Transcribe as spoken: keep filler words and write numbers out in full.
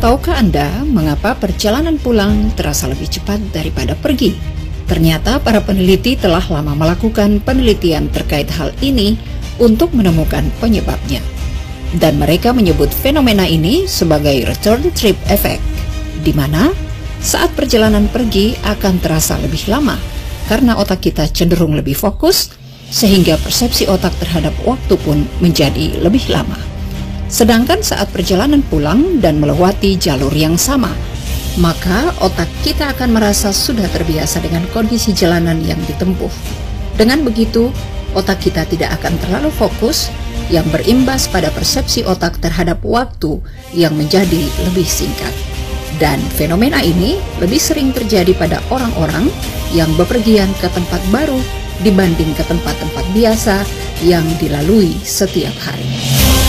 Tahukah Anda mengapa perjalanan pulang terasa lebih cepat daripada pergi? Ternyata para peneliti telah lama melakukan penelitian terkait hal ini untuk menemukan penyebabnya. Dan mereka menyebut fenomena ini sebagai return trip effect, di mana saat perjalanan pergi akan terasa lebih lama karena otak kita cenderung lebih fokus, sehingga persepsi otak terhadap waktu pun menjadi lebih lama. Sedangkan saat perjalanan pulang dan melewati jalur yang sama, maka otak kita akan merasa sudah terbiasa dengan kondisi jalanan yang ditempuh. Dengan begitu, otak kita tidak akan terlalu fokus, yang berimbas pada persepsi otak terhadap waktu yang menjadi lebih singkat. Dan fenomena ini lebih sering terjadi pada orang-orang yang bepergian ke tempat baru dibanding ke tempat-tempat biasa yang dilalui setiap hari.